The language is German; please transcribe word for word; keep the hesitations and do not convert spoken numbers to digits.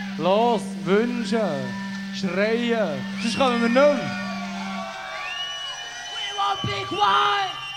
Los, wünschen, schreien, sonst kommen wir nicht mehr. We want big wine!